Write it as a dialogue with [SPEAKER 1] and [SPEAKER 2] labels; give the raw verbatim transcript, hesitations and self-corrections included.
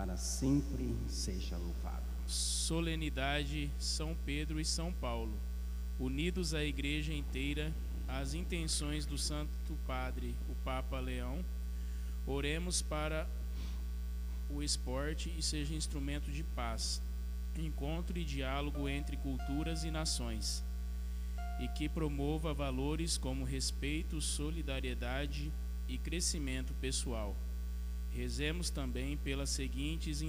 [SPEAKER 1] para sempre seja louvado.
[SPEAKER 2] Solenidade São Pedro e São Paulo, unidos à Igreja inteira, às intenções do Santo Padre, o Papa Leão, oremos para o esporte e seja instrumento de paz, encontro e diálogo entre culturas e nações, e que promova valores como respeito, solidariedade e crescimento pessoal. Rezemos também pelas seguintes